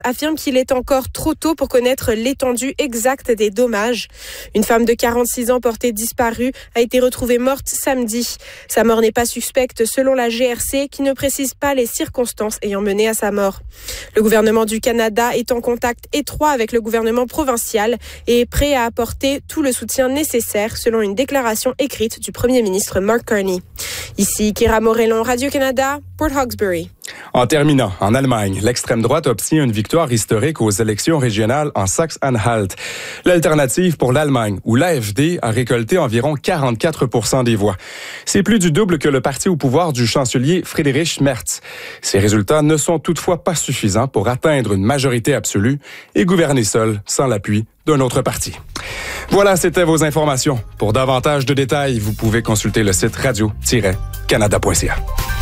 affirme qu'il est encore trop tôt pour connaître l'étendue exacte des dommages. Une femme de 46 ans portée disparue a été retrouvée morte samedi. Sa mort n'est pas suspecte selon la GRC qui ne précise pas les circonstances ayant mené à sa mort. Le gouvernement du Canada est en contact étroit avec le gouvernement provincial et est prêt à apporter tout le soutien nécessaire selon une déclaration écrite du premier ministre Mark Carney. Ici Kira Morellon, Radio-Canada, Port Hawkesbury. En terminant, en Allemagne, l'extrême droite obtient une victoire historique aux élections régionales en Saxe-Anhalt. L'alternative pour l'Allemagne, où l'AfD a récolté environ 44% des voix. C'est plus du double que le parti au pouvoir du chancelier Friedrich Merz. Ces résultats ne sont toutefois pas suffisants pour atteindre une majorité absolue et gouverner seul, sans l'appui d'un autre parti. Voilà, c'était vos informations. Pour davantage de détails, vous pouvez consulter le site radio-canada.ca.